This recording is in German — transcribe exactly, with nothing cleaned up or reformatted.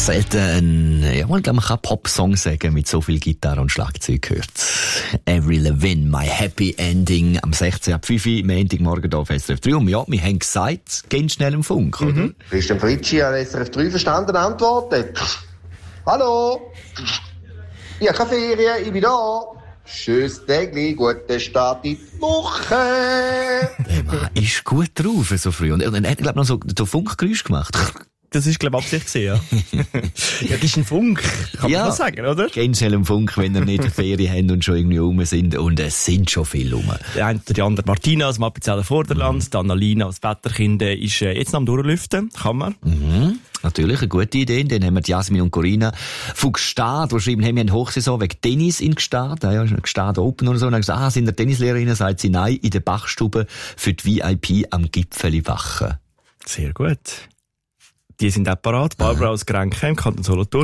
selten ein, ja, man glaube, man kann Pop-Song sagen, mit so viel Gitarre und Schlagzeug gehört. Avril Lavigne, My Happy Ending, am sechzehnten ab fünf Uhr, Montagmorgen hier auf S R F drei. Und ja, wir haben gesagt, gehen schnell im Funk, oder? Mhm. Christian Fritschi an S R F drei verstanden, antwortet. Hallo? Ich habe keine Ferien, ich bin da. Schönes Tägli, guten Start in die Woche. Der Mann ist gut drauf, so früh. Und er hat, glaube ich, noch so, so Funkgeräusch gemacht. Das ist, glaube ich, Absicht gewesen, ja. Ja, das ist ein Funk, kann ja, man so sagen, oder? Gehen schnell im Funk, wenn ihr nicht eine Ferien habt und schon irgendwie rum sind. Und es sind schon viele rum. Der eine oder die andere Martina aus dem Appenzeller Vorderland, mhm. die Annalina aus Wetterkind ist äh, jetzt noch am Durchlüften, kann man. Mhm. Natürlich, eine gute Idee. Dann haben wir die Jasmin und Corinna von Gstaad, die schreiben, haben wir eine Hochsaison wegen Tennis in Gstaad. Ja, Gstaad Open und so. Und dann gesagt, ah, sind der Tennislehrerin? Sagt sie, nein, in der Bachstube für die V I P am Gipfeli wachen. Sehr gut. Die sind auch parat. Barbara aus Grenken im Kanton Solothurn.